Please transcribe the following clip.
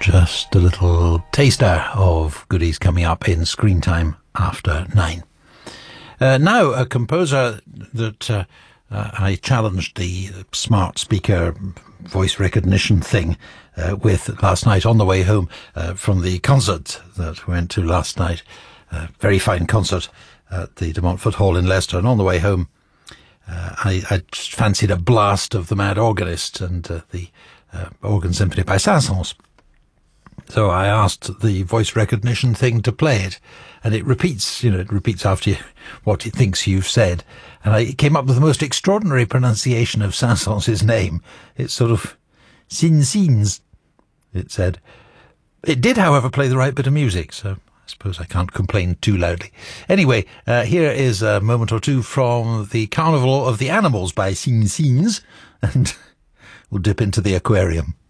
Just a little taster of goodies coming up in Screen Time after 9. Now, a composer that I challenged the smart speaker voice recognition thing with last night on the way home from the concert that we went to last night. Very fine concert at the De Montfort Hall in Leicester. And on the way home, I just fancied a blast of The Mad Organist and the Organ Symphony by Saint-Saëns. So I asked the voice recognition thing to play it, and it repeats after you what it thinks you've said. And I came up with the most extraordinary pronunciation of Saint-Saëns' name. It's sort of Sin-Sins, it said. It did, however, play the right bit of music, so I suppose I can't complain too loudly. Anyway, here is a moment or two from the Carnival of the Animals by Sin-Sins, and we'll dip into the aquarium.